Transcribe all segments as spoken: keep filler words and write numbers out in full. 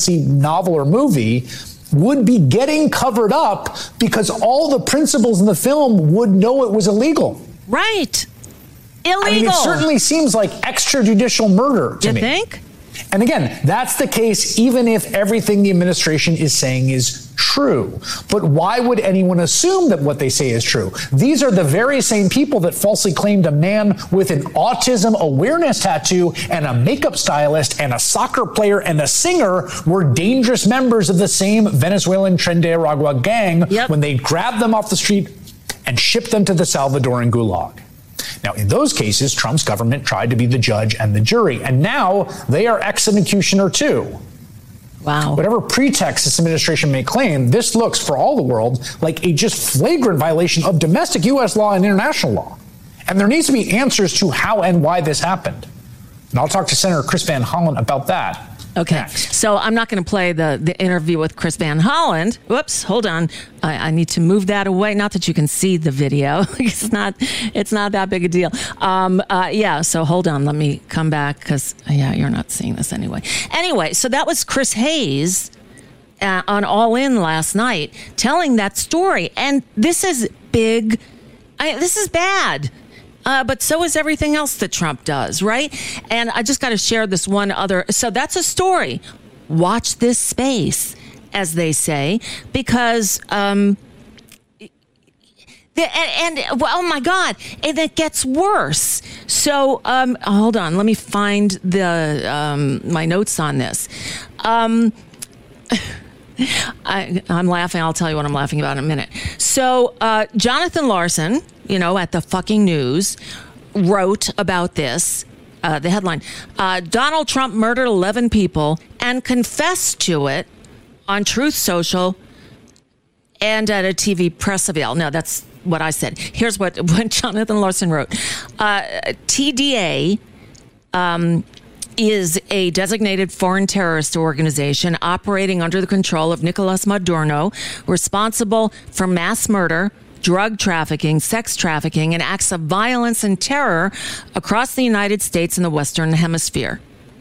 novel or movie would be getting covered up because all the principals in the film would know it was illegal. Right. Illegal. I mean, it certainly seems like extrajudicial murder to you me. You think? And again, that's the case even if everything the administration is saying is true. But why would anyone assume that what they say is true? These are the very same people that falsely claimed a man with an autism awareness tattoo and a makeup stylist and a soccer player and a singer were dangerous members of the same Venezuelan Tren de Aragua gang yep. when they grabbed them off the street and shipped them to the Salvadoran gulag. Now, in those cases, Trump's government tried to be the judge and the jury, and now they are executioner too. Wow. Whatever pretext this administration may claim, this looks, for all the world, like a just flagrant violation of domestic U S law and international law. And there needs to be answers to how and why this happened. And I'll talk to Senator Chris Van Hollen about that. Okay, next. So I'm not going to play the, the interview with Chris Van Hollen. Whoops, hold on. I, I need to move that away. Not that you can see the video. it's not It's not that big a deal. Um, uh, yeah, so hold on. Let me come back because, yeah, you're not seeing this anyway. Anyway, so that was Chris Hayes uh, on All In last night telling that story. And this is big. I, this is bad. Uh, but so is everything else that Trump does, right? And I just got to share this one other. So that's a story. Watch this space, as they say, because, um, the, and, and well, oh my God, and it gets worse. So um, hold on, let me find the um, my notes on this. Um, I, I'm laughing. I'll tell you what I'm laughing about in a minute. So uh, Jonathan Larson, you know, at the fucking news, wrote about this. Uh, the headline, uh, Donald Trump murdered eleven people and confessed to it on Truth Social and at a T V press avail. No, that's what I said. Here's what, what Jonathan Larson wrote. Uh, T D A um, is a designated foreign terrorist organization operating under the control of Nicolas Maduro, responsible for mass murder, drug trafficking, sex trafficking, and acts of violence and terror across the United States and the Western Hemisphere.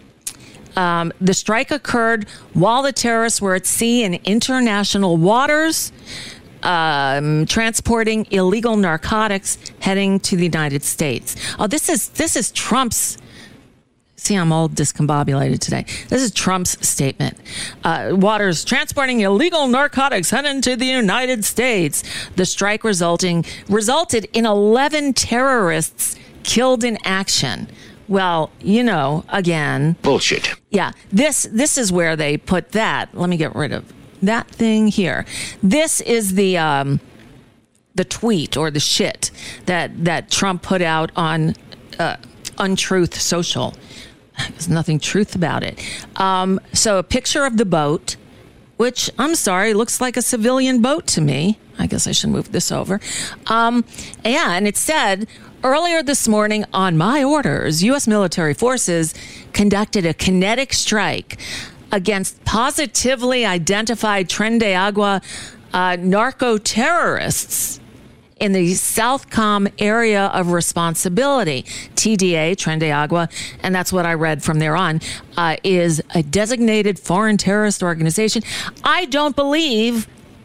Um, the strike occurred while the terrorists were at sea in international waters, um, transporting illegal narcotics heading to the United States. Oh, this is this is Trump's. See, I'm all discombobulated today. This is Trump's statement. Uh, Waters transporting illegal narcotics heading to the United States. The strike resulting resulted in eleven terrorists killed in action. Well, you know, again, bullshit. Yeah, this this is where they put that. Let me get rid of that thing here. This is the um, the tweet or the shit that that Trump put out on uh, Untruth Social. There's nothing truth about it. Um, so a picture of the boat, which, I'm sorry, looks like a civilian boat to me. I guess I should move this over. Um, yeah, and it said, earlier this morning, on my orders, U S military forces conducted a kinetic strike against positively identified Tren de Agua uh, narco-terrorists in the Southcom area of responsibility. T D A, Tren de Agua, and that's what I read from there on, uh, is a designated foreign terrorist organization. I don't believe,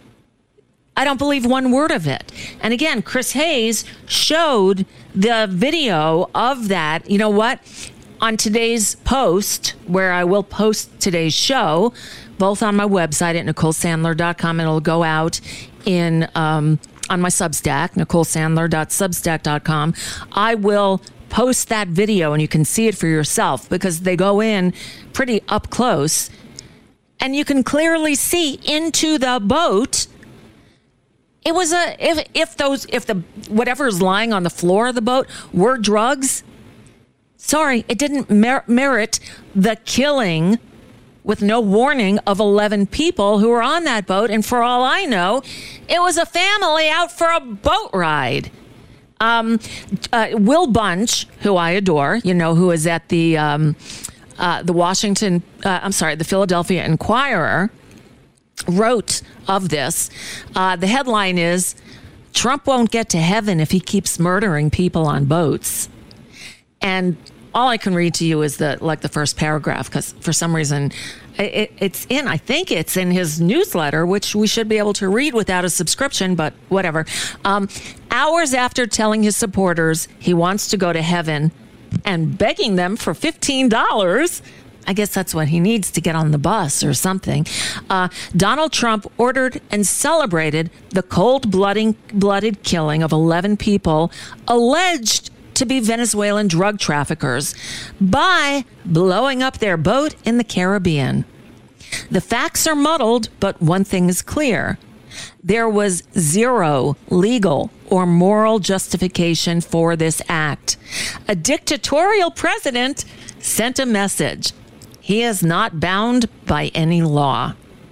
I don't believe one word of it. And again, Chris Hayes showed the video of that. You know what? On today's post, where I will post today's show, both on my website at Nicole Sandler dot com, and it'll go out in... Um, on my Substack, Nicole Sandler dot substack dot com, I will post that video and you can see it for yourself because they go in pretty up close and you can clearly see into the boat. It was a, if, if those, if the, whatever's lying on the floor of the boat were drugs, sorry, it didn't mer- merit the killing with no warning of eleven people who were on that boat. And for all I know, it was a family out for a boat ride. Um, uh, Will Bunch, who I adore, you know, who is at the um, uh, the Washington, uh, I'm sorry, the Philadelphia Inquirer, wrote of this. Uh, the headline is, Trump won't get to heaven if he keeps murdering people on boats. And all I can read to you is the like the first paragraph, because for some reason it, it's in, I think it's in his newsletter, which we should be able to read without a subscription, but whatever. Um, hours after telling his supporters he wants to go to heaven and begging them for fifteen dollars, I guess that's what he needs to get on the bus or something. Uh, Donald Trump ordered and celebrated the cold-blooded killing of eleven people alleged to be Venezuelan drug traffickers by blowing up their boat in the Caribbean. The facts are muddled, but one thing is clear. There was zero legal or moral justification for this act. A dictatorial president sent a message. He is not bound by any law.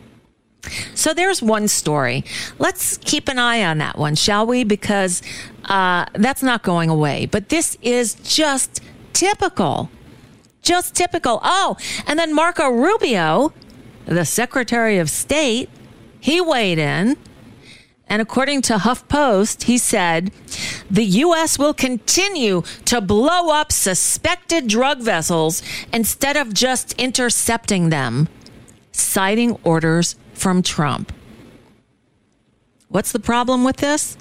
So there's one story. Let's keep an eye on that one, shall we? Because uh, that's not going away. But this is just typical. Just typical. Oh, and then Marco Rubio, the Secretary of State, he weighed in. And according to HuffPost, he said, the U S will continue to blow up suspected drug vessels instead of just intercepting them, citing orders from Trump. What's the problem with this?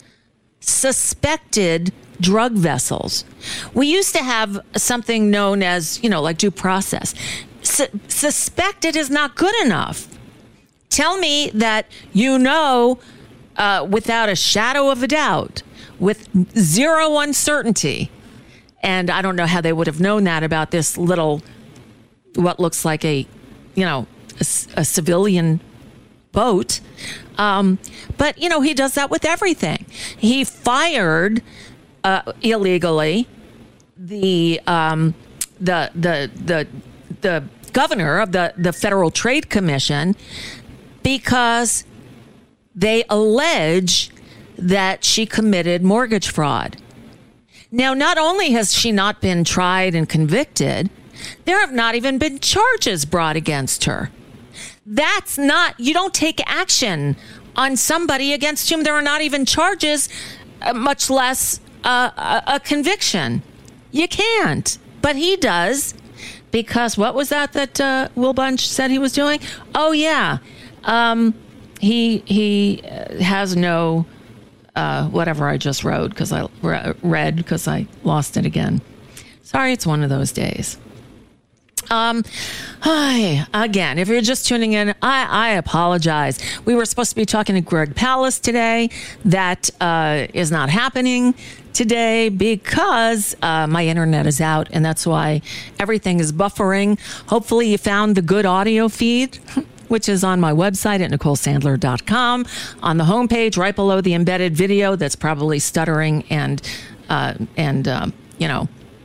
Suspected drug vessels. We used to have something known as, you know, like due process. Su- suspected is not good enough. Tell me that you know uh, without a shadow of a doubt, with zero uncertainty. And I don't know how they would have known that about this little, what looks like a, you know, a, a civilian boat. Um, but, you know, he does that with everything. He fired uh, illegally the, um, the, the, the, the governor of the, the Federal Trade Commission because they allege that she committed mortgage fraud. Now, not only has she not been tried and convicted, there have not even been charges brought against her. That's not, you don't take action on somebody against whom there are not even charges, uh, much less uh, a, a conviction. You can't. But he does, because what was that that uh, Will Bunch said he was doing? Oh, yeah. Um, he he has no, uh, whatever I just wrote, because I re- read, because I lost it again. Sorry, it's one of those days. Um, hi, again, if you're just tuning in, I, I apologize. We were supposed to be talking to Greg Palast today. That uh, is not happening today because uh, my internet is out, and that's why everything is buffering. Hopefully you found the good audio feed, which is on my website at nicole sandler dot com. On the homepage, right below the embedded video that's probably stuttering and, uh, and um, you know,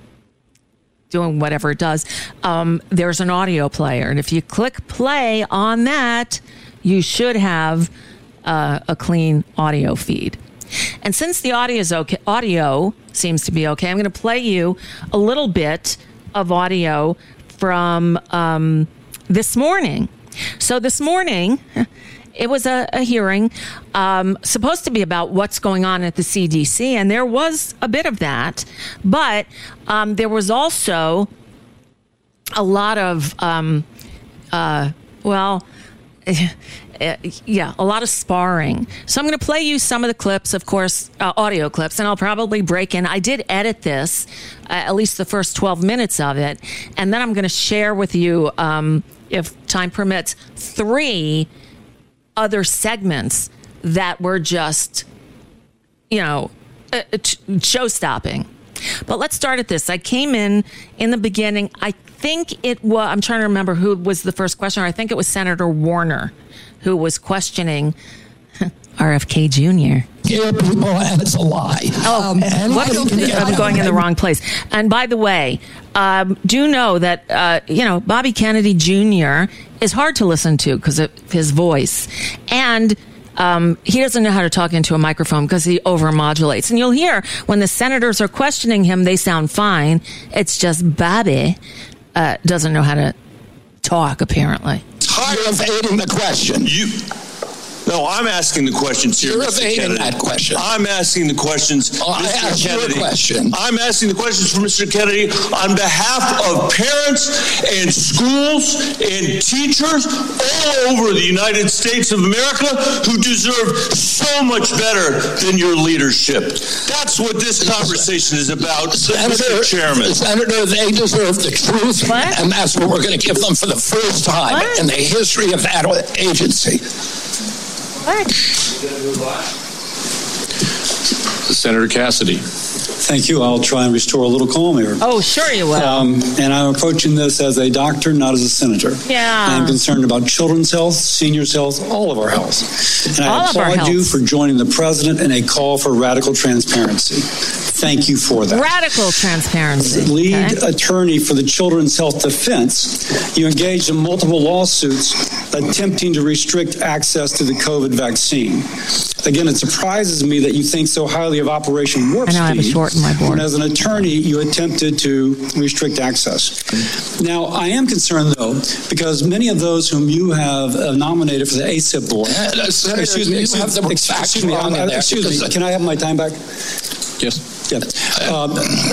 doing whatever it does, um, there's an audio player. And if you click play on that, you should have uh, a clean audio feed. And since the audio is okay, audio seems to be okay, I'm going to play you a little bit of audio from um, this morning. So this morning, it was a, a hearing um, supposed to be about what's going on at the C D C, and there was a bit of that, but um, there was also a lot of, um, uh, well, yeah, a lot of sparring. So I'm going to play you some of the clips, of course, uh, audio clips, and I'll probably break in. I did edit this, uh, at least the first twelve minutes of it, and then I'm going to share with you, um, if time permits, three other segments that were just, you know, uh, show-stopping. But let's start at this. I came in in the beginning. I think it was, I'm trying to remember who was the first questioner. I think it was Senator Warner who was questioning R F K Junior Scare people, and it's a lie. Oh, um, I'm going in the wrong place. And by the way, um, do know that, uh, you know, Bobby Kennedy Junior is hard to listen to because of his voice. And um, he doesn't know how to talk into a microphone because he overmodulates. And you'll hear when the senators are questioning him, they sound fine. It's just Bobby uh, doesn't know how to talk, apparently. You're evading the question. You... No, I'm asking the questions here, You're Mister evading Kennedy. that question. I'm asking the questions, Oh, I Mister asked you a Kennedy. question. I'm asking the questions for Mister Kennedy on behalf of parents and schools and teachers all over the United States of America who deserve so much better than your leadership. That's what this conversation is about, Senator, Mister Chairman. Senator, they deserve the truth, What? and that's what we're going to give them for the first time What? in the history of that agency. What? Senator Cassidy. Thank you. I'll try and restore a little calm here. Oh, sure you will. Um, and I'm approaching this as a doctor, not as a senator. Yeah. I'm concerned about children's health, seniors' health, all of our health. And All I of our applaud you health. for joining the president in a call for radical transparency. Thank you for that. Radical transparency. Lead okay? attorney for the Children's Health Defense, you engaged in multiple lawsuits attempting to restrict access to the COVID vaccine. Again, it surprises me that you think so highly of Operation Warp I know I have a Speed, short in my board. when as an attorney you attempted to restrict access. Now, I am concerned, though, because many of those whom you have uh, nominated for the A C I P board, Uh, Senator, excuse me, you excuse, have the excuse facts me, wrong uh, in there excuse me, because- can I have my time back? Yes. Yeah. Um,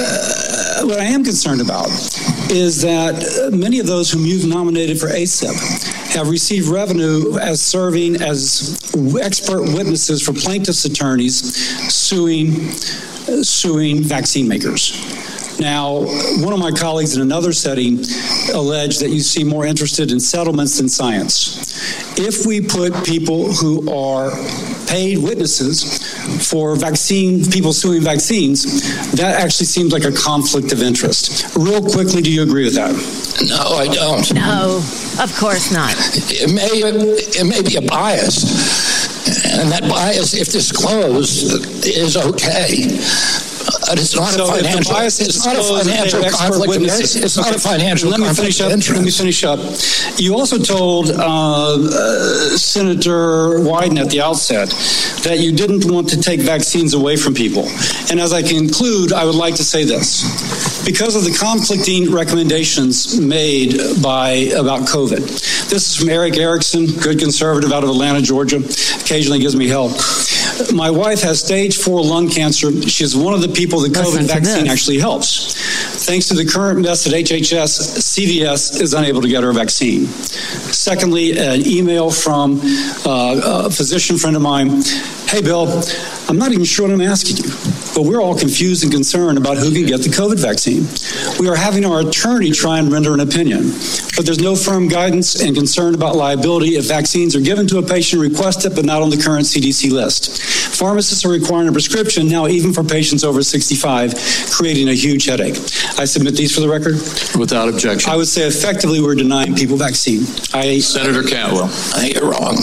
uh, what I am concerned about is that uh, many of those whom you've nominated for A C I P have received revenue as serving as expert witnesses for plaintiffs' attorneys suing uh, suing vaccine makers. Now, one of my colleagues in another setting alleged that you seem more interested in settlements than science. If we put people who are paid witnesses for vaccine, people suing vaccines, that actually seems like a conflict of interest. Real quickly, do you agree with that? No, I don't. No, of course not. It may, it may be a bias, and that bias, if disclosed, is okay. But it's not So a if the financial. bias is It's not a disclosed that financial they're expert conflict of witnesses- interest. It's not a financial Let me conflict finish of up. interest. Let me finish up. You also told uh, uh, Senator Wyden at the outset that you didn't want to take vaccines away from people. And as I conclude, I would like to say this. Because of the conflicting recommendations made by about COVID. This is from Eric Erickson, good conservative out of Atlanta, Georgia. Occasionally gives me help. My wife has stage four lung cancer. She is one of the people the Listen COVID to vaccine this. actually helps. Thanks to the current mess at H H S, C V S is unable to get her a vaccine. Secondly, an email from uh, a physician friend of mine. Hey, Bill, I'm not even sure what I'm asking you, but we're all confused and concerned about who can get the COVID vaccine. We are having our attorney try and render an opinion, but there's no firm guidance and concern about liability if vaccines are given to a patient requested but not on the current C D C list. Pharmacists are requiring a prescription now even for patients over sixty-five, creating a huge headache. I submit these for the record. Without objection. I would say effectively we're denying people vaccine. I Senator Cantwell. You're wrong.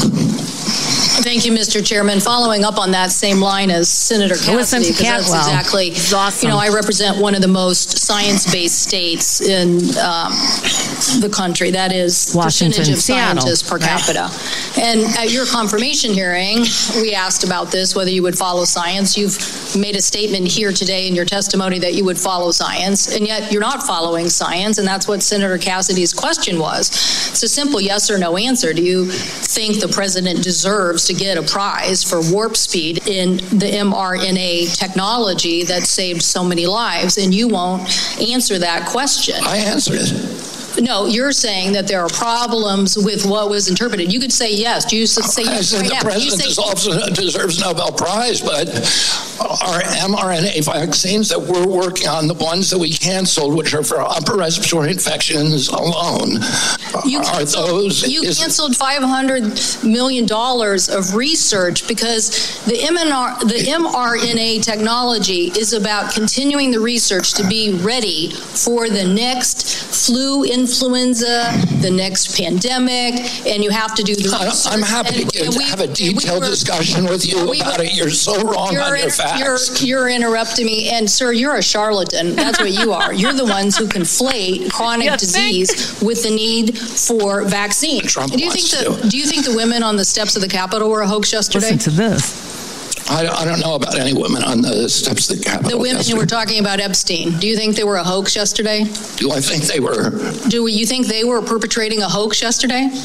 Thank you, Mister Chairman. Following up on that same line as Senator Listen Cassidy, to because that's Cantwell. exactly, It's awesome. you know, I represent one of the most science-based states in um, the country. That is Washington, percentage of Seattle, scientists per right? capita. And at your confirmation hearing, we asked about this, whether you would follow science. You've made a statement here today in your testimony that you would follow science, and yet you're not following science, and that's what Senator Cassidy's question was. It's a simple yes or no answer. Do you think the president deserves to get a prize for warp speed in the M R N A technology that saved so many lives? And you won't answer that question. I answered it. No, you're saying that there are problems with what was interpreted. You could say yes. Do you s- say I yes said right the now? You president say- also deserves a Nobel Prize, but our mRNA vaccines that we're working on, the ones that we canceled, which are for upper respiratory infections alone, You are canceled, those... you is- canceled five hundred million dollars of research because the M N R, the mRNA technology is about continuing the research to be ready for the next flu, influenza, the next pandemic, and you have to do the I- research. I'm happy And- to and we- have a and we detailed were- discussion with you we about were- it. You're so wrong You're, on your inter- facts. you're, you're interrupting me, and sir, you're a charlatan. That's what you are. You're the ones who conflate chronic You disease with the need for vaccine. Trump do you wants think the to. Do you think the women on the steps of the Capitol were a hoax yesterday? Listen to this. I, I don't know about any women on the steps of the Capitol. The women who yesterday. were talking about Epstein. Do you think they were a hoax yesterday? Do I think they were? Do you think they were perpetrating a hoax yesterday?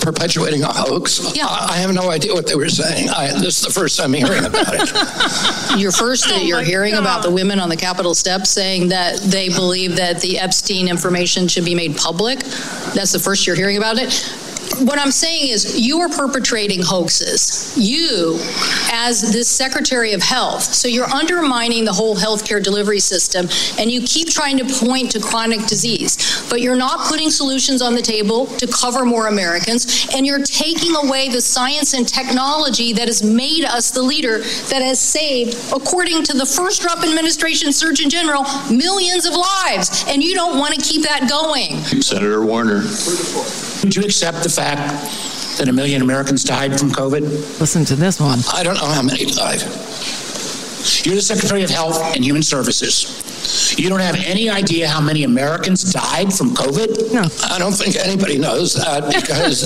perpetuating a hoax? Yeah. I, I have no idea what they were saying. I, this is the first time hearing about it. Your first that you're hearing God. about the women on the Capitol steps saying that they believe that the Epstein information should be made public. That's the first you're hearing about it. What I'm saying is you are perpetrating hoaxes. You, as this Secretary of Health, so you're undermining the whole healthcare delivery system, and you keep trying to point to chronic disease, but you're not putting solutions on the table to cover more Americans, and you're taking away the science and technology that has made us the leader that has saved, according to the first Trump administration Surgeon General, millions of lives, and you don't want to keep that going. Senator Warner. Would you accept the fact that a million Americans died from COVID? Listen to this one. I don't know how many died. You're the Secretary of Health and Human Services. You don't have any idea how many Americans died from COVID? No. I don't think anybody knows that because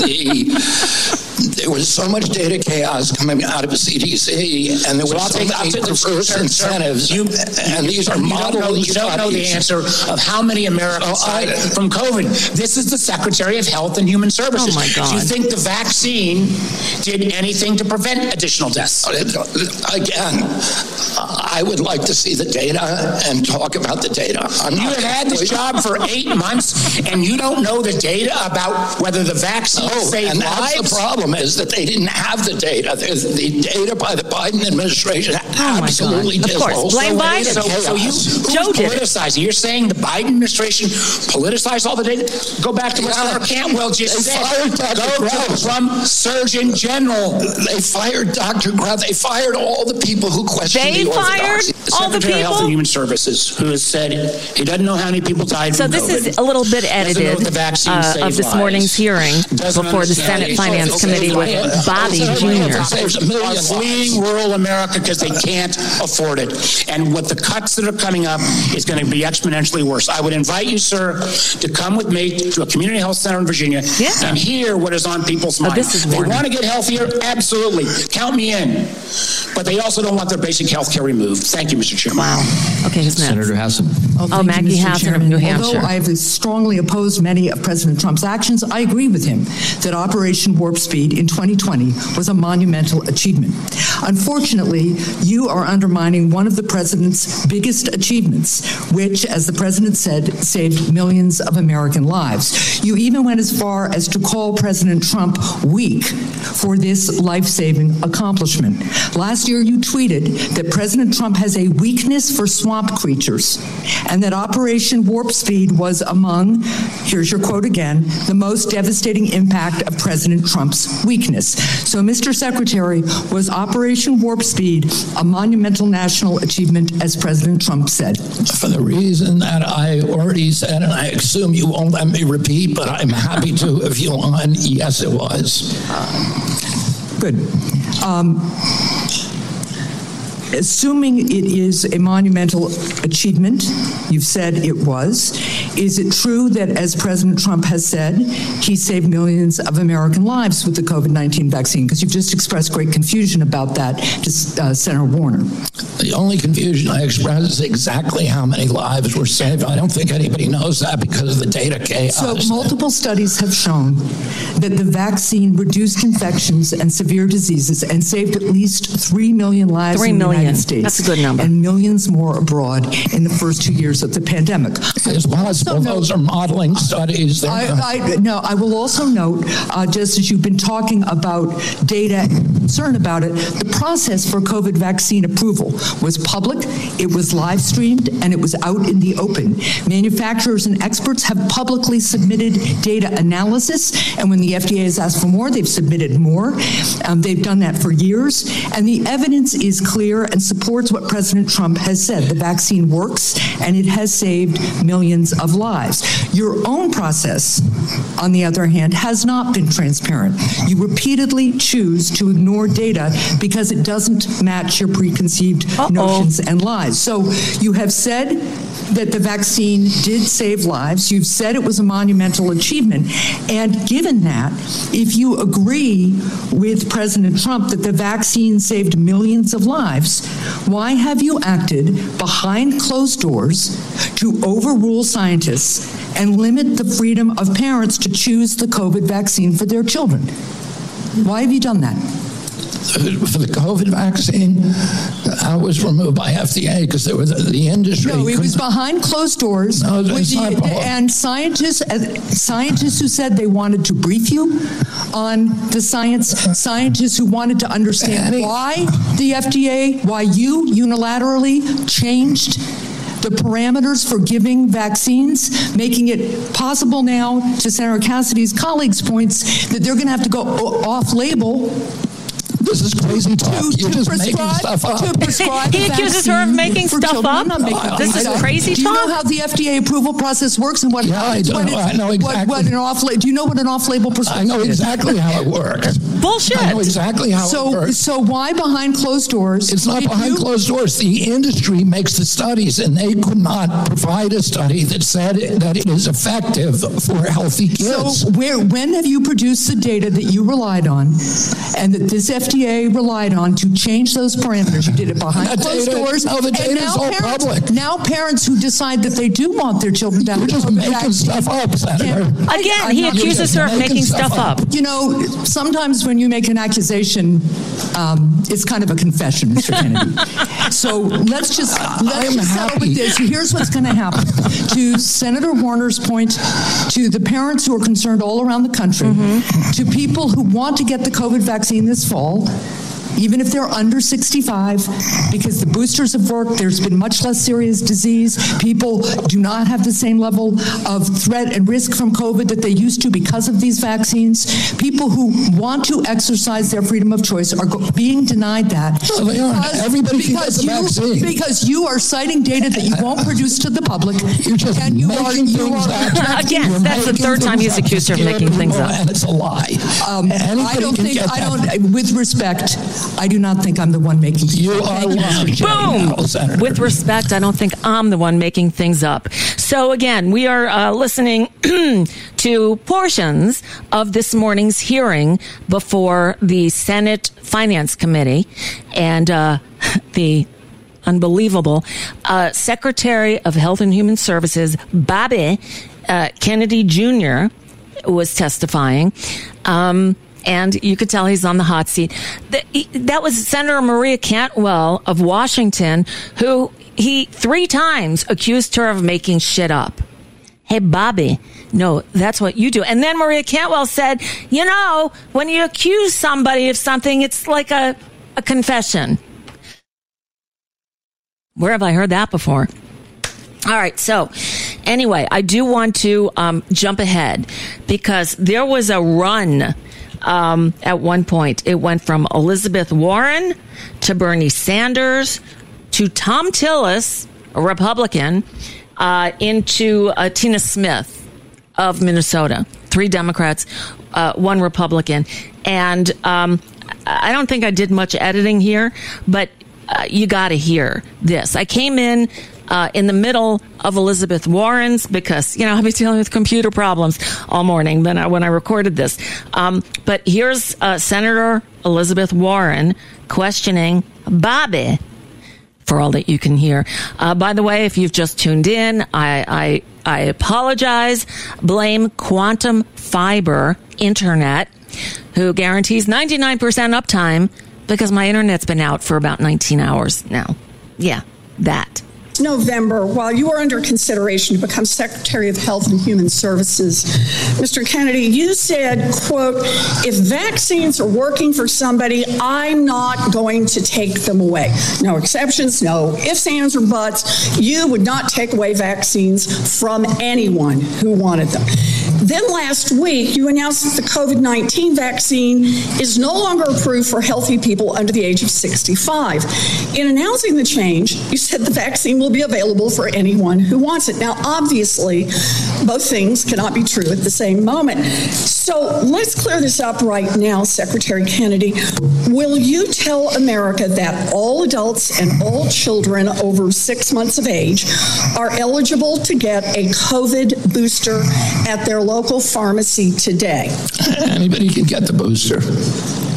the there was so much data chaos coming out of the C D C, and there So was I'll so take, many I'll take perverse sir, sir, incentives. You, and these are you model don't know, You don't know the studies. answer of how many Americans Oh, I- died from COVID. This is the Secretary of Health and Human Services. Oh, my God. Do you think the vaccine did anything to prevent additional deaths? Again, I would like to see the data and talk about the data. I'm You not have had this job for eight months, and you don't know the data about whether the vaccine Oh, saved and that's lives? the problem is that they didn't have the data. The, the data by the Biden administration God. absolutely Of course. dismal. Blame So Biden. So, so you, chaos. who's Joe did it. politicizing? You're saying the Biden administration politicized all the data? Go back to what Yeah. Senator Cantwell just They said. fired Doctor Go to Krause. the Trump Surgeon General. They fired Doctor Krause. They fired all the people who questioned They the fired orthodoxy. all the Secretary of Health people? and Human Services, who has said he doesn't know how many people died So from this COVID. is a little bit Doesn't know edited if the vaccine uh, saved of this lives. morning's hearing Doesn't before the understand Senate it. Finance So- Committee with so- Bobby so- Junior Saves a million are lives. fleeing rural America because they can't afford it. And what the cuts that are coming up is going to be exponentially worse. I would invite you, sir, to come with me to a community health center in Virginia Yeah. and hear what is on people's Oh, minds. this is they warning. want to get healthier? Absolutely. Count me in. But they also don't want their basic health care removed. Thank you, Mister Chairman. Wow. Okay, who's next? Senator Hassan. Oh, thank you, Maggie Mister Hassan of Chairman. New Hampshire. Although I've strongly opposed many of President Trump's actions, I agree with him that Operation Warp Speed in twenty twenty was a monumental achievement. Unfortunately, you are undermining one of the president's biggest achievements, which, as the president said, saved millions of American lives. You even went as far as to call President Trump weak for this life-saving accomplishment. Last year, you tweeted that President Trump has a weakness for swamp creatures and that Operation Warp Speed was among, here's your quote again, the most devastating impact of President Trump's weakness. So, Mister Secretary, was Operation Warp Speed a monumental national achievement, as President Trump said? For the reason that I already said, and I assume you won't let me repeat, but I'm happy to if you want. Yes, it was. Good. Um, Assuming it is a monumental achievement, you've said it was, is it true that, as President Trump has said, he saved millions of American lives with the COVID nineteen vaccine? Because you've just expressed great confusion about that to uh, Senator Warner. The only confusion I expressed is exactly how many lives were saved. I don't think anybody knows that because of the data chaos. So multiple studies have shown that the vaccine reduced infections and severe diseases and saved at least three million lives Three in the million. United States. That's a good number. And millions more abroad in the first two years of the pandemic. It's possible no. those are modeling studies. I, I, no, I will also note, uh, just as you've been talking about data and concern about it, the process for COVID vaccine approval was public, it was live streamed, and it was out in the open. Manufacturers and experts have publicly submitted data analysis, and when the F D A has asked for more, they've submitted more. Um, they've done that for years, and the evidence is clear and supports what President Trump has said. The vaccine works, and it has saved millions of lives. Your own process, on the other hand, has not been transparent. You repeatedly choose to ignore data because it doesn't match your preconceived Uh-oh. notions and lies. So you have said that the vaccine did save lives. You've said it was a monumental achievement. And given that, if you agree with President Trump that the vaccine saved millions of lives, why have you acted behind closed doors to overrule scientists and limit the freedom of parents to choose the COVID vaccine for their children. Why have you done that? For the COVID vaccine, I was removed by F D A because there was the industry. No, it was behind closed doors. No, with it's not the, and scientists, uh, scientists who said they wanted to brief you on the science, scientists who wanted to understand Annie. why the F D A, why you unilaterally changed the parameters for giving vaccines, making it possible now, to Senator Cassidy's colleagues' points, that they're going to have to go off-label. This is crazy talk. To, You're to just making stuff up. To prescribe He accuses her of making stuff children. up? I'm not making This is stuff. crazy Do you talk? know how the F D A approval process works and what Yeah, I happens do. when it's, I know exactly. what, what an off Do you know what an off-label I prescription know is? exactly how it works. Bullshit. I know exactly how So, it works. so why behind closed doors? It's not did behind you- closed doors. The industry makes the studies, and they could not provide a study that said that it is effective for healthy kids. So where, when have you produced the data that you relied on and that this F D A relied on to change those parameters? You did it behind That closed data- doors. no, the and data's now all parents, public. Now parents who decide that they do want their children to have You're the just COVID making vaccine stuff up, Senator. can't- I- Again, I'm he not- accuses her of making making stuff stuff up. You know, sometimes when you make an accusation, um, it's kind of a confession, Mister Kennedy. So let's just let's I'm just settle happy. with this. Here's what's going to happen. To Senator Warner's point, to the parents who are concerned all around the country, Mm-hmm. to people who want to get the COVID vaccine this fall, even if they're under sixty-five, because the boosters have worked, there's been much less serious disease. People do not have the same level of threat and risk from COVID that they used to because of these vaccines. People who want to exercise their freedom of choice are go- being denied that. No, they aren't. Everybody can get because the you, vaccine. Because you are citing data that you won't produce to the public. You're just and you making are, you things are up. rejecting- Again, You're that's the making third time things he's up accused her of to scare making things people, up. and it's a lie. Um, Anybody I don't can think, get I that. don't, with respect, I do not think I'm the one making You are lying. Boom! Now, Senator. With respect, I don't think I'm the one making things up. So again, we are uh, listening to portions of this morning's hearing before the Senate Finance Committee, and uh, the unbelievable uh, Secretary of Health and Human Services, Bobby uh, Kennedy Junior was testifying. Um, And you could tell he's on the hot seat. That was Senator Maria Cantwell of Washington, who he three times accused her of making shit up. Hey, Bobby, no, that's what you do. And then Maria Cantwell said, you know, when you accuse somebody of something, it's like a, a confession. Where have I heard that before? All right. So anyway, I do want to um, jump ahead because there was a run. Um, at one point, it went from Elizabeth Warren to Bernie Sanders to Tom Tillis, a Republican, uh, into uh, Tina Smith of Minnesota. Three Democrats, uh, one Republican. And um, I don't think I did much editing here, but uh, you got to hear this. I came in Uh, in the middle of Elizabeth Warren's, because, you know, I've been dealing with computer problems all morning when I, when I recorded this. Um, but here's uh, Senator Elizabeth Warren questioning Bobby, for all that you can hear. Uh, by the way, if you've just tuned in, I, I, I apologize. Blame Quantum Fiber Internet, who guarantees ninety-nine percent uptime, because my internet's been out for about nineteen hours now. Yeah, that. November, while you are under consideration to become Secretary of Health and Human Services, Mister Kennedy, you said, quote, if vaccines are working for somebody, I'm not going to take them away. No exceptions, no ifs, ands, or buts. You would not take away vaccines from anyone who wanted them. Then last week, you announced that the COVID nineteen vaccine is no longer approved for healthy people under the age of sixty-five. In announcing the change, you said the vaccine will be available for anyone who wants it. Now, obviously, both things cannot be true at the same moment. So let's clear this up right now, Secretary Kennedy. Will you tell America that all adults and all children over six months of age are eligible to get a COVID booster at their local pharmacy today? Anybody can get the booster.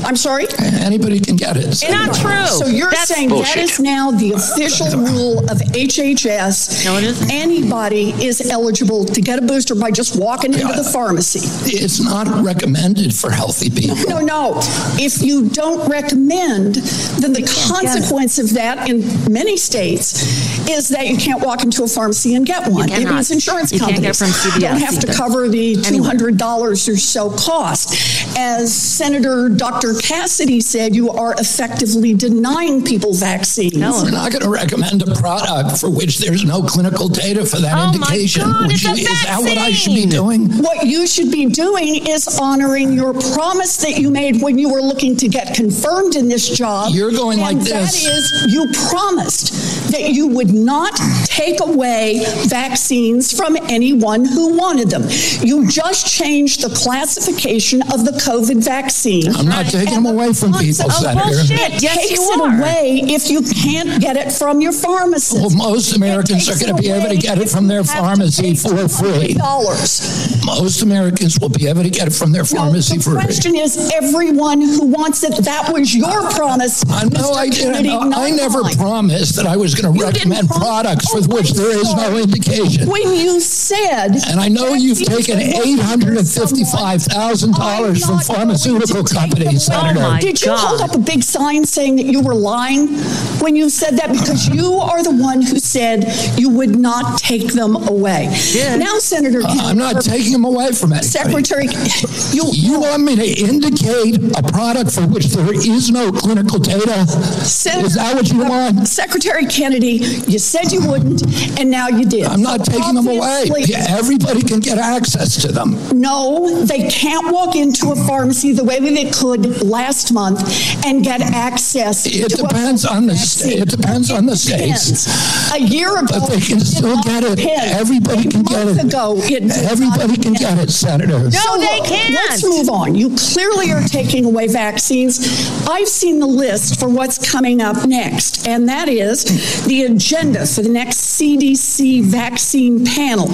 I'm sorry? Anybody can get it. It's not true. So you're That's saying bullshit. that is now the official rule of H H S. No, it isn't. Anybody is eligible to get a booster by just walking into the pharmacy. It's not recommended for healthy people. No, no. If you don't recommend, then the consequence of that in many states is that you can't walk into a pharmacy and get one. It cannot. means insurance You can't companies get from C V S don't have to either. cover the Anyway. two hundred dollars or so cost. As Senator Doctor Cassidy said, you are effectively denying people vaccines. We're not going to recommend a product for which there's no clinical data for that Oh my indication. God, Would it's you- a is that what I should be vaccine. doing? What you should be doing is honoring your promise that you made when you were looking to get confirmed in this job. You're going and like that this. is, you promised that you would not take away vaccines from anyone who wanted them. You just changed the classification of the COVID vaccine. I'm not taking them away from people, Oh, Senator. bullshit. It Yes, takes you it are. away if you can't get it from your pharmacist. Well, most Americans are going to be able to get it from their pharmacy for free. Dollars. Most Americans will be able to get it from their pharmacy no, for the free. question is, everyone who wants it, that was your promise. I know Mister I didn't. Kennedy, know. not I never mine. promised that I was going to You didn't recommend promise- products Oh, for which I'm there is no sorry. indication. When you said, And I know you've vaccines taken were working eight hundred for fifty-five thousand dollars someone, from I'm not going pharmaceutical to take companies, them away. Senator. Oh, my Did you God. hold up a big sign saying that you were lying when you said that? Because you are the one who said you would not take them away. Yeah. Now, Senator Uh, Kennedy, I'm not taking them away from anybody. Secretary, you, You want me to indicate a product for which there is no clinical data? Senator- Is that what you uh, want? Secretary Kennedy, you said you wouldn't, and now you did. I'm not So taking them away. obviously- Everybody can get access to them. No, they can't walk into a pharmacy the way they could last month and get access. It to a depends on the vaccine. sta- it depends on the Depends. states. A year ago, But they can it still did get not it. depend. Everybody A can get month it. ago, it did not Everybody can depend. get it, Senator. No, So, they look, can't. Let's move on. You clearly are taking away vaccines. I've seen the list for what's coming up next, and that is the agenda for the next C D C vaccine panel.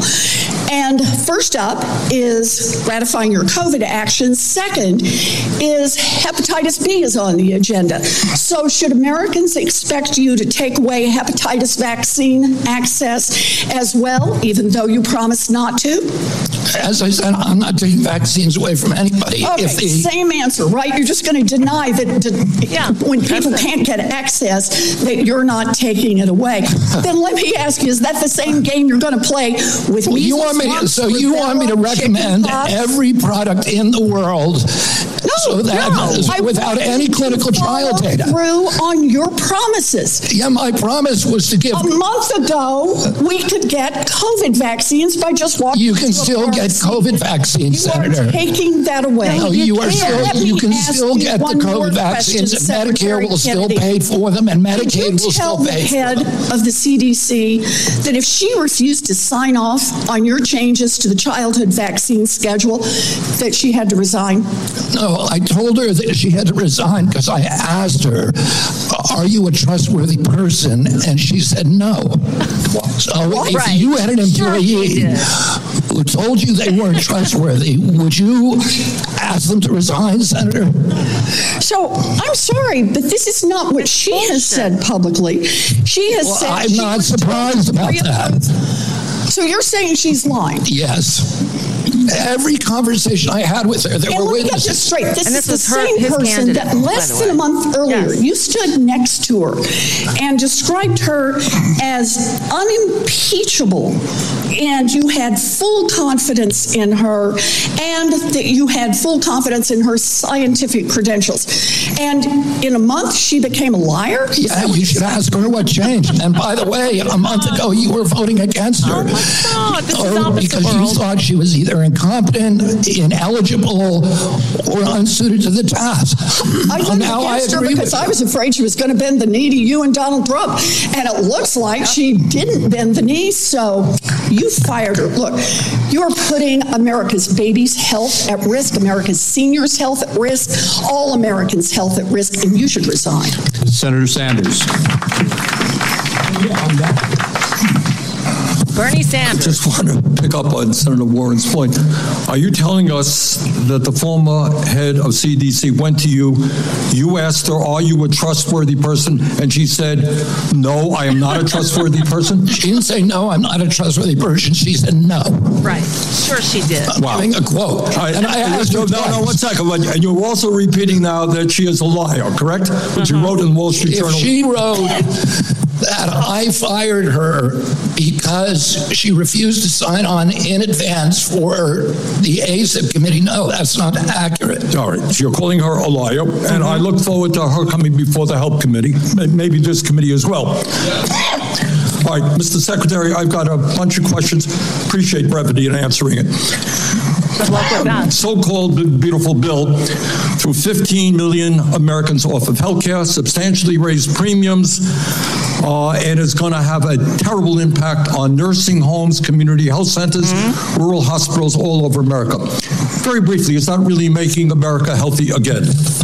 And first up is ratifying your COVID actions. Second is hepatitis B is on the agenda. So should Americans expect you to take away hepatitis vaccine access as well, even though you promised not to? As I said, I'm not taking vaccines away from anybody. Okay, If the, same answer, right? You're just going to deny that d- Yeah, when people that's it. can't get access, that you're not taking it away. Then let me ask you, is that the same game you're going to play with well, measles, you want me to, mumps, so you want me to rubella, recommend chickenpox? every product in the world so that no. I without want any you to clinical trial follow data? through on your promises. Yeah, my promise was to give. A month ago, we could get COVID vaccines by just walking. You can into a still get pharmacy. COVID vaccines, You Senator. are taking that away. No, you are still. Let You me can ask still you get the one more COVID vaccines, and question, Medicare Secretary will still Kennedy. pay for them, and Did you Medicaid will tell still the pay for head them. of the C D C that if she refused to sign off on your changes to the childhood vaccine schedule, that she had to resign? No, I told her that she had to resign because I asked her, "Are you a trustworthy person?" And she said no. So if Right. you had an Sure she employee did. who told you they weren't trustworthy, would you ask them to resign, Senator? So I'm sorry, but this is not what she has said publicly. She has Well, said I'm she not was surprised about that. So you're saying she's lying? Yes. Every conversation I had with her, there And were let me get this witnesses. straight. This And is this the was her- same his person candidate, that by less the than a way. month earlier, Yes. you stood next to her and described her as unimpeachable. And you had full confidence in her, and that you had full confidence in her scientific credentials. And in a month, she became a liar? Is Yeah, that what you you're should saying? ask her what changed. And by the way, a month ago, you were voting against her. Oh my God, this is Oh, opposite because you world. thought she was either incompetent, ineligible, or unsuited to the task. I Well, voted now I against her agree because with I you. was afraid she was going to bend the knee to you and Donald Trump. And it looks like she didn't bend the knee, so you fired her. Look, you're putting America's babies' health at risk, America's seniors' health at risk, all Americans' health at risk, and you should resign. Senator Sanders. Bernie Sanders. I just want to pick up on Senator Warren's point. Are you telling us that the former head of C D C went to you, you asked her, are you a trustworthy person? And she said, no, I am not a trustworthy person? She didn't say, no, I'm not a trustworthy person. She said, no. Right. Sure she did. I'm Wow. giving a quote. I, and I asked no, her no, no, one second. And you're also repeating now that she is a liar, correct? Which you wrote in the Wall Street If Journal. she wrote that I fired her because she refused to sign on in advance for the A S I P committee, no, that's not accurate. All right, so you're calling her a liar, and mm-hmm. I look forward to her coming before the Help Committee, maybe this committee as well. All right, Mister Secretary, I've got a bunch of questions. Appreciate brevity in answering it. Good luck with that. So-called beautiful bill threw fifteen million Americans off of health care, substantially raised premiums, uh, and is going to have a terrible impact on nursing homes, community health centers, mm-hmm. rural hospitals all over America. Very briefly, it's not really making America healthy again.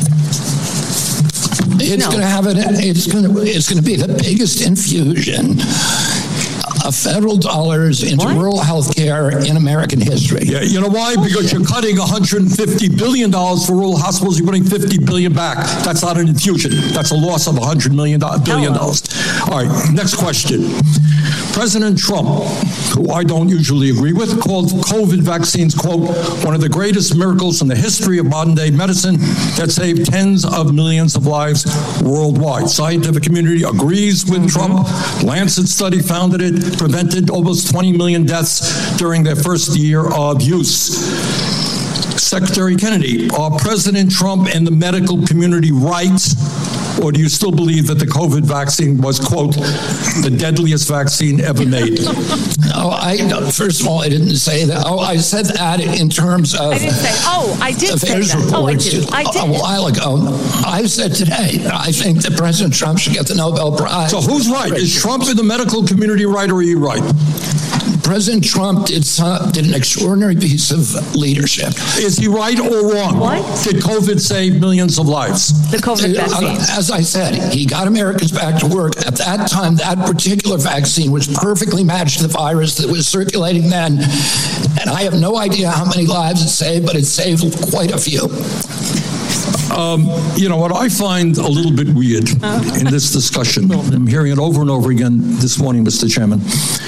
It's No. going to have it. It's going to. It's going to be the biggest infusion of federal dollars into What? rural health care in American history. Yeah, you know why? Because you're cutting one hundred fifty billion dollars for rural hospitals. You're putting fifty billion dollars back. That's not an infusion. That's a loss of one hundred million billion dollars. All right, next question. President Trump, who I don't usually agree with, called COVID vaccines, quote, one of the greatest miracles in the history of modern-day medicine that saved tens of millions of lives worldwide. Scientific community agrees with mm-hmm. Trump. Lancet study found that it prevented almost twenty million deaths during their first year of use. Secretary Kennedy, are President Trump and the medical community right, or do you still believe that the COVID vaccine was, quote, the deadliest vaccine ever made? No, I, first of all, I didn't say that. Oh, I said that in terms of... I didn't say, oh, I did say affairs that. Oh, I reports did. I did. A while ago. I said today, I think that President Trump should get the Nobel Prize. So who's right? Is Trump in the medical community right, or are you right? President Trump did, some, did an extraordinary piece of leadership. Is he right or wrong? What? Did COVID save millions of lives? The COVID vaccine. As I said, he got Americans back to work. At that time, that particular vaccine was perfectly matched to the virus that was circulating then. And I have no idea how many lives it saved, but it saved quite a few. Um, you know, what I find a little bit weird uh, in this discussion, I'm hearing it over and over again this morning, Mister Chairman,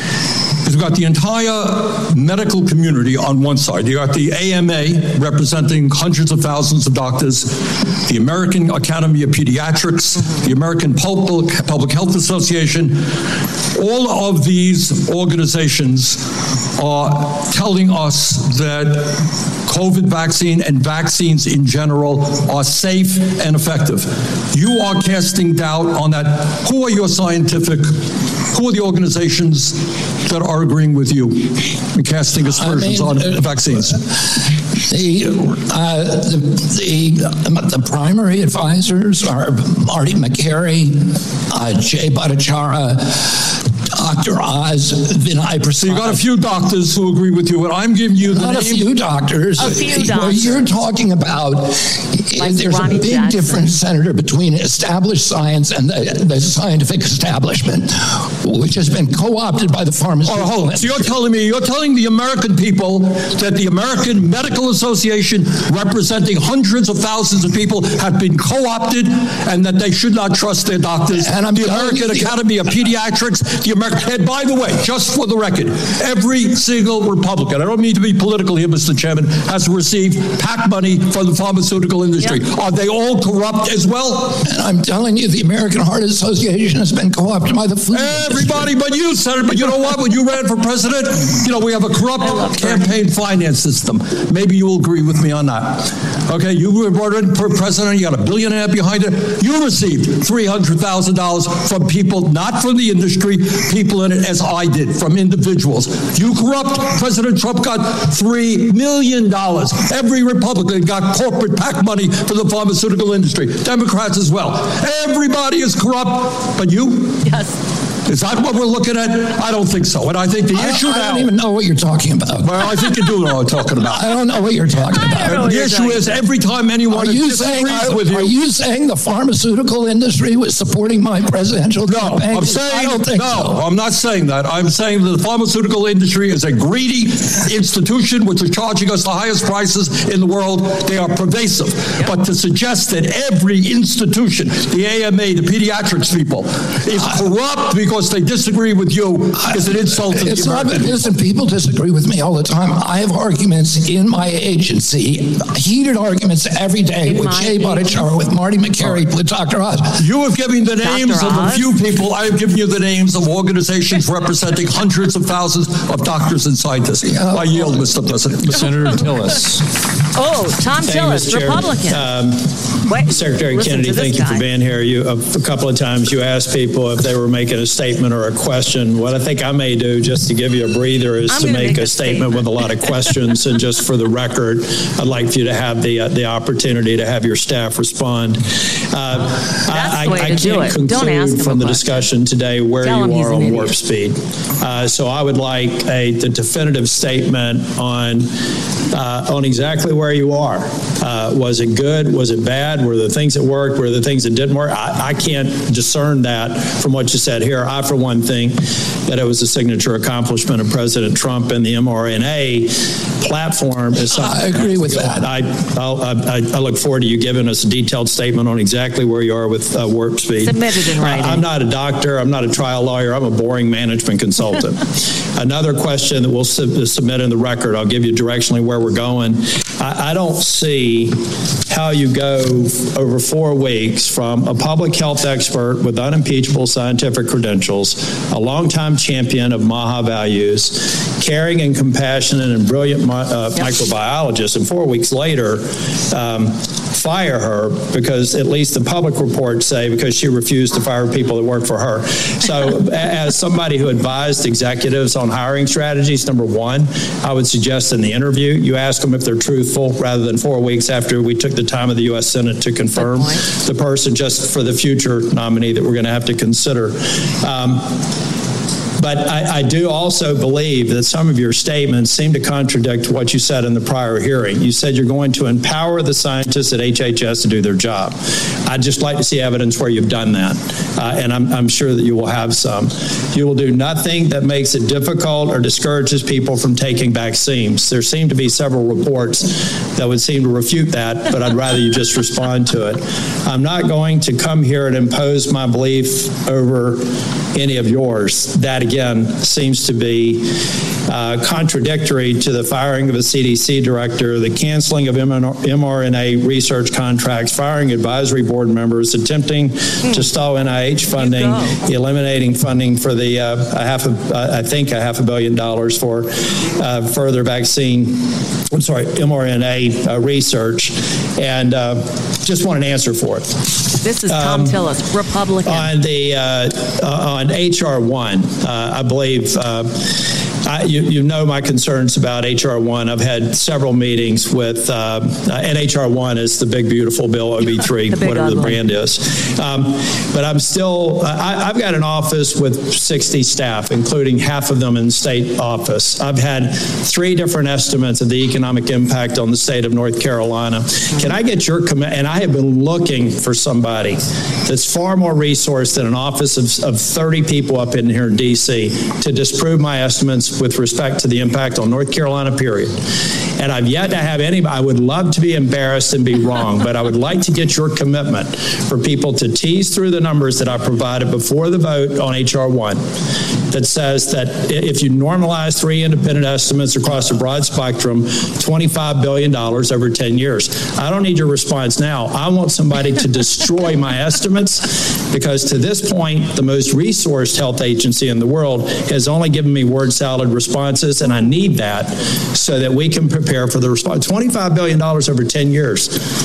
is we've got the entire medical community on one side. You got the A M A representing hundreds of thousands of doctors, the American Academy of Pediatrics, the American Public, Public Health Association. All of these organizations are telling us that COVID vaccine and vaccines in general are safe and effective. You are casting doubt on that. Who are your scientific, who are the organizations that are agreeing with you and casting aspersions I mean, on uh, vaccines? The, uh, the, the, the primary advisors are Marty Makary, uh, Jay Bhattacharya, Doctor Oz, Vinay Prasad. So you got a few doctors who agree with you, and I'm giving you the Not name. a few doctors. A few What doctors. you're talking about, Like there's Ronnie a big Jackson. difference, Senator, between established science and the, the scientific establishment, which has been co-opted by the pharmaceutical Oh, hold on. So you're telling me, you're telling the American people that the American Medical Association, representing hundreds of thousands of people, have been co-opted and that they should not trust their doctors. And I'm the telling American you the- Academy of Pediatrics, the American, and by the way, just for the record, every single Republican, I don't mean to be political here, Mister Chairman, has received PAC money from the pharmaceutical industry. Yeah. Are they all corrupt as well? And I'm telling you, the American Heart Association has been co-opted by the food Everybody but you, Senator. But you know what? When you ran for president, you know, we have a corrupt campaign finance system. Maybe you will agree with me on that. Okay, you were brought in for president, you got a billionaire behind it. You received three hundred thousand dollars from people, not from the industry, people in it, as I did, from individuals. You corrupt. President Trump got three million dollars. Every Republican got corporate PAC money for the pharmaceutical industry. Democrats as well. Everybody is corrupt, but you? Yes. Is that what we're looking at? I don't think so. And I think the I, issue I now... I don't even know what you're talking about. Well, I think you do know what I'm talking about. I don't know what you're talking about. The issue is every time anyone are you saying I, with you... Are you saying the pharmaceutical industry was supporting my presidential no, campaign? I'm saying... I don't think no, so. I'm not saying that. I'm saying that the pharmaceutical industry is a greedy institution which is charging us the highest prices in the world. They are pervasive. Yep. But to suggest that every institution, the A M A, the pediatrics people, is corrupt because they disagree with you is an insult to the It's not, American people. listen, people disagree with me all the time. I have arguments in my agency, heated arguments every day In with Jay Bhattacharya, with Marty McCary, with Doctor Oz. You have given the names Doctor of a Oz? few people. I have given you the names of organizations representing hundreds of thousands of doctors and scientists. Yeah. I yield, Mister President. Senator Tillis. Oh, Tom Thank you, Tillis, Mister Chair. Republican. Um, Wait, Secretary listen Kennedy, to this thank you guy. for being here. You, a couple of times you asked people if they were making a statement or a question. What I think I may do, just to give you a breather, is I'm to gonna make, make a, a statement, statement. with a lot of questions. And just for the record, I'd like for you to have the uh, the opportunity to have your staff respond. Uh, That's I, the way I, to I do can't it. Don't ask conclude him from a the question. discussion today where Tell him you he's are an on idiot. warp speed. Uh, so I would like a the definitive statement on uh, on exactly where you are. Uh, was it good? Was it bad? Were there things that worked? Were there things that didn't work? I, I can't discern that from what you said here. I, for one, think that it was a signature accomplishment of President Trump, and the mRNA platform is something. I agree with that. I, I'll, I, I look forward to you giving us a detailed statement on exactly where you are with uh, warp speed. Submitted in writing. I'm not a doctor. I'm not a trial lawyer. I'm a boring management consultant. Another question that we'll sub- submit in the record, I'll give you directionally where we're going. I, I don't see how you go over four weeks from a public health expert with unimpeachable scientific credentials, a longtime champion of MAHA values, caring and compassionate and brilliant mi- uh, yep. microbiologist, and four weeks later, um, fire her because at least the public reports say because she refused to fire people that work for her. So as somebody who advised executives on hiring strategies, number one, I would suggest in the interview, you ask them if they're truthful rather than four weeks after we took the time of the U S Senate to confirm the person just for the future nominee that we're going to have to consider. Um, But I, I do also believe that some of your statements seem to contradict what you said in the prior hearing. You said you're going to empower the scientists at H H S to do their job. I'd just like to see evidence where you've done that, uh, and I'm, I'm sure that you will have some. You will do nothing that makes it difficult or discourages people from taking vaccines. There seem to be several reports that would seem to refute that, but I'd rather you just respond to it. I'm not going to come here and impose my belief over any of yours. That, again, seems to be uh, contradictory to the firing of a C D C director, the canceling of mRNA research contracts, firing advisory board members, attempting mm. to stall N I H funding, eliminating funding for the uh, a half of, uh, I think a half a billion dollars for uh, further vaccine, I'm sorry, mRNA uh, research, and uh, just want an answer for it. This is Tom um, Tillis, Republican. On the uh, uh, on H R one, uh, I believe uh, I, you, you know my concerns about H R one. I've had several meetings with, uh, and H R one is the big, beautiful bill, O B three, whatever ugly. the brand is. Um, but I'm still, I, I've got an office with sixty staff, including half of them in state office. I've had three different estimates of the economic impact on the state of North Carolina. Can I get your comment? And I have been looking for somebody that's far more resourced than an office of, of thirty people up in here in D C to disprove my estimates with respect to the impact on North Carolina, period. And I've yet to have anybody. I would love to be embarrassed and be wrong, but I would like to get your commitment for people to tease through the numbers that I provided before the vote on H R one that says that if you normalize three independent estimates across a broad spectrum, twenty-five billion dollars over ten years. I don't need your response now. I want somebody to destroy my estimates, because to this point, the most resourced health agency in the world has only given me word salad responses, and I need that so that we can prepare for the response. twenty-five billion dollars over ten years.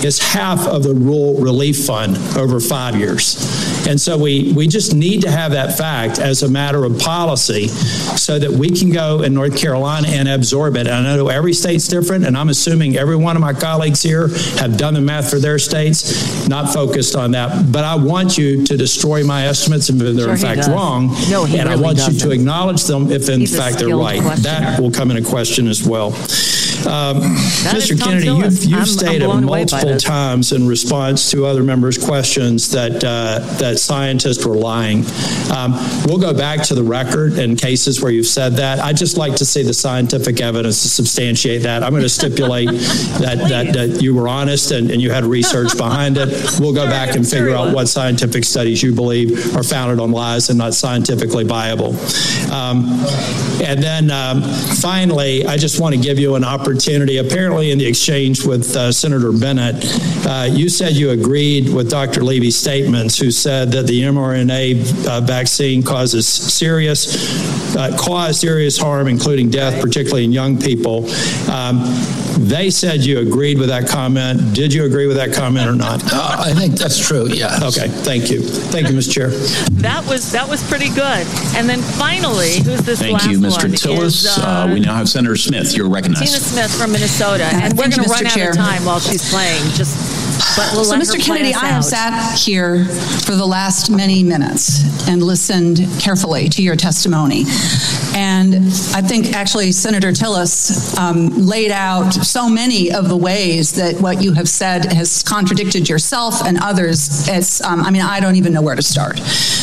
is half of the rural relief fund over five years. And so we, we just need to have that fact as a matter of policy so that we can go in North Carolina and absorb it. And I know every state's different, and I'm assuming every one of my colleagues here have done the math for their states, not focused on that. But I want you to destroy my estimates if they're Sure in he fact does. wrong. No, he and really I want doesn't. you to acknowledge them if in He's a fact they're skilled right. questioner. That will come into question as well. Um, That is Mister Tom Kennedy, Tillis. you've, you've I'm- I'm stated blown away by multiple this. times in response to other members' questions that uh, that scientists were lying. Um, we'll go back to the record in cases where you've said that. I'd just like to see the scientific evidence to substantiate that. I'm going to stipulate that, that that you were honest and, and you had research behind it. We'll go back and figure out what scientific studies you believe are founded on lies and not scientifically viable. Um, and then um, finally, I just want to give you an opportunity. Apparently, in the exchange with uh, Senator Bennett, uh, you said you agreed with Doctor Levy's statements, who said that the mRNA uh, vaccine causes serious, uh, cause serious harm, including death, particularly in young people. Um, they said you agreed with that comment. Did you agree with that comment or not? Uh, I think that's true, yes. Okay, thank you. Thank you, Mister Chair. That was that was pretty good. And then finally, who's this Thank last you, Mister one? Tillis. Is, uh, uh, we now have Senator Smith. You're recognized. Tina Smith from Minnesota. And we're Thank going you, to run Mister out Chair. of time while she's playing. Just, but we'll So, let Mister her play Kennedy, us I have out. sat here for the last many minutes and listened carefully to your testimony. And I think actually Senator Tillis um, laid out so many of the ways that what you have said has contradicted yourself and others. It's, um, I mean, I don't even know where to start.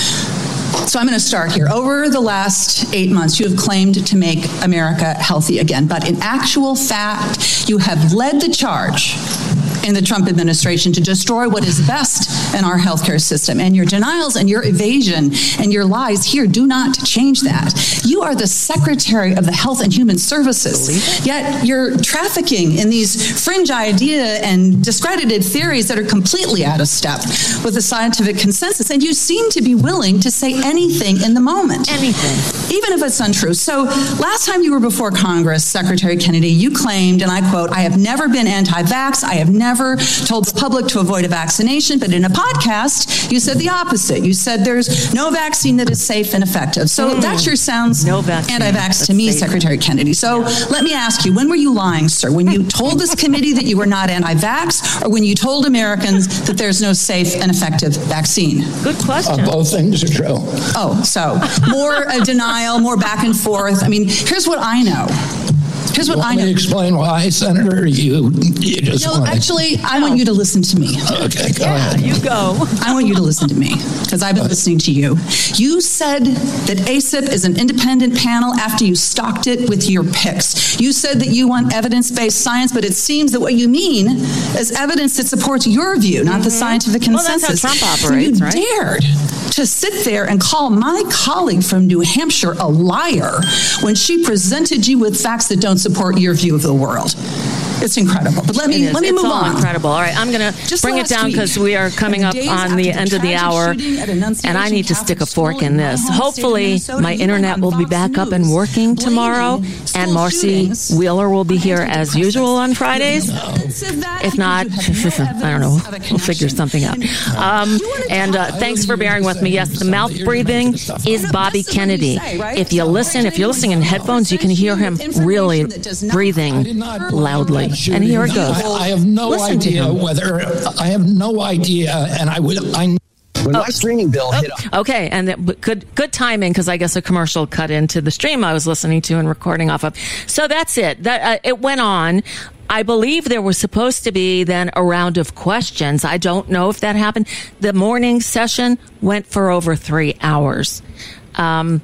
So I'm going to start here. Over the last eight months, you have claimed to make America healthy again. But in actual fact, you have led the charge in the Trump administration to destroy what is best in our healthcare system. And your denials and your evasion and your lies here do not change that. You are the Secretary of the Health and Human Services, yet you're trafficking in these fringe idea and discredited theories that are completely out of step with the scientific consensus. And you seem to be willing to say anything in the moment. Anything. Even if it's untrue. So last time you were before Congress, Secretary Kennedy, you claimed, and I quote, "I have never been anti-vax. I have never told the public to avoid a vaccination." But in a podcast, you said the opposite. You said there's no vaccine that is safe and effective. So Mm. that sure sounds No vaccine anti-vax that's to me, safe. Secretary Kennedy. So let me ask you, when were you lying, sir? When you told this committee that you were not anti-vax, or when you told Americans that there's no safe and effective vaccine? Good question. Uh, both things are true. Oh, so more uh, denial, more back and forth. I mean, here's what I know. Here's what You want I know. me to explain why, Senator? You, you just No, want to... actually, I want you to listen to me. Okay, go Yeah, ahead. you go. I want you to listen to me because I've been listening to you. You said that A C I P is an independent panel after you stocked it with your picks. You said that you want evidence-based science, but it seems that what you mean is evidence that supports your view, not the scientific Well, that's consensus. how Trump And operates, you right? dared to sit there and call my colleague from New Hampshire a liar when she presented you with facts that don't support your view of the world. It's incredible. But let It me is. let me It's move all on. incredible. All right, I'm going to Just bring it last down week, because we are coming in the up days on after the the end of the tragic hour, shooting at Annunciation and I need to stick a Catholic fork School in in my this. home state of Hopefully, Minnesota, my you internet went will on be Fox back up and News working blaming tomorrow, school and Marcy shootings Wheeler will be here on as antidepressants. usual on Fridays. You have no evidence of that If not, because you have no I don't know. evidence of a We'll figure connection. something out. Um, and uh, thanks for bearing with me. Yes, the mouth breathing is Bobby Kennedy. If you listen, if you're listening in headphones, you can hear him really breathing loudly. And here it goes. I, I have no Listen to idea him. whether I have no idea, and I would. I When my streaming bill hit. Okay, and that, good good timing because I guess a commercial cut into the stream I was listening to and recording off of. So that's it. That uh, it went on. I believe there was supposed to be then a round of questions. I don't know if that happened. The morning session went for over three hours. Um,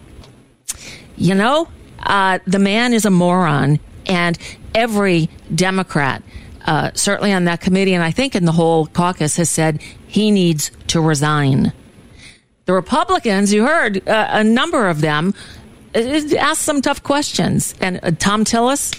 you know, uh, the man is a moron, and every Democrat, uh, certainly on that committee, and I think in the whole caucus, has said he needs to resign. The Republicans, you heard uh, a number of them uh, asked some tough questions. And uh, Tom Tillis,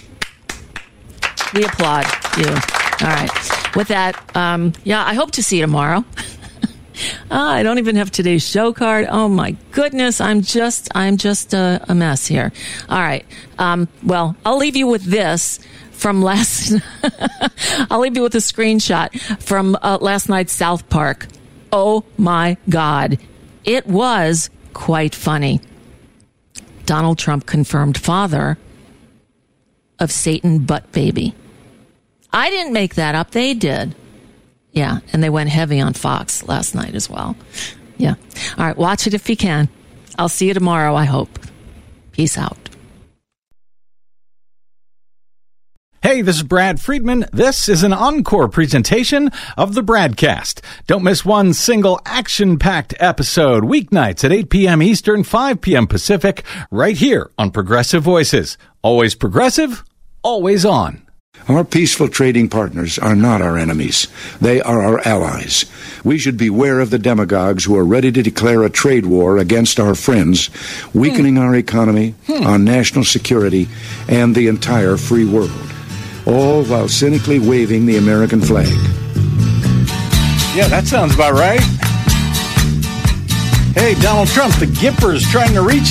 we applaud you. All right. With that, um, yeah, I hope to see you tomorrow. Ah, I don't even have today's show card. Oh my goodness, I'm just, I'm just a, a mess here. All right. Um, well, I'll leave you with this from last, I'll leave you with a screenshot from uh, last night's South Park. Oh my God. It was quite funny. Donald Trump confirmed father of Satan butt baby. I didn't make that up. They did. Yeah. And they went heavy on Fox last night as well. Yeah. All right. Watch it if you can. I'll see you tomorrow, I hope. Peace out. Hey, this is Brad Friedman. This is an encore presentation of the Bradcast. Don't miss one single action-packed episode weeknights at eight p.m. Eastern, five p.m. Pacific, right here on Progressive Voices. Always progressive, always on. Our peaceful trading partners are not our enemies. They are our allies. We should beware of the demagogues who are ready to declare a trade war against our friends, weakening hmm. our economy, hmm. our national security, and the entire free world. All while cynically waving the American flag. Yeah, that sounds about right. Hey, Donald Trump, the Gipper's trying to reach